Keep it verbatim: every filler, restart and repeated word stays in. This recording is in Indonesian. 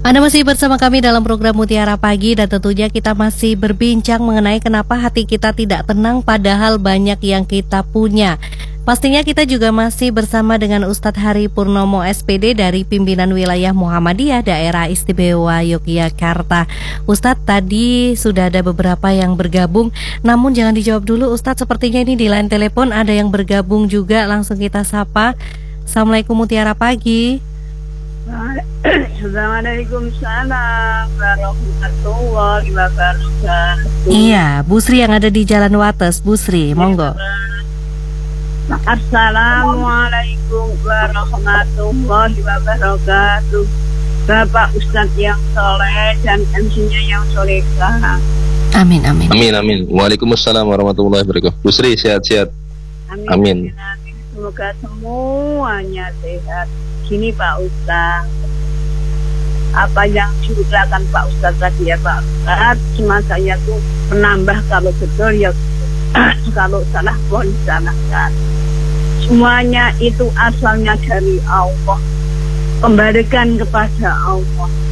Anda masih bersama kami dalam program Mutiara Pagi dan tentunya kita masih berbincang mengenai kenapa hati kita tidak tenang padahal banyak yang kita punya. Pastinya kita juga masih bersama dengan Ustadz Hari Purnomo S P D dari Pimpinan Wilayah Muhammadiyah Daerah Istimewa Yogyakarta. Ustadz, tadi sudah ada beberapa yang bergabung, namun jangan dijawab dulu Ustadz, sepertinya ini di line telepon ada yang bergabung juga, langsung kita sapa. Assalamualaikum Mutiara Pagi. Assalamualaikum warahmatullahi wabarakatuh. Iya, Bu Sri yang ada di Jalan Wates. Bu Sri, monggo. Assalamualaikum warahmatullahi wabarakatuh. Bapak Ustadz yang soleh dan M C-nya yang solehah. Amin, amin. Amin, amin. Waalaikumsalam warahmatullahi wabarakatuh. Bu Sri, sehat-sehat. Amin. Amin. Semoga semuanya sehat. Gini Pak Ustadz, apa yang diucapkan Pak Ustadz tadi ya Pak Ustadz, cuma saya tuh menambah kalau betul ya, kalau salah mohon disalahkan. Semuanya itu asalnya dari Allah, kembalikan kepada Allah.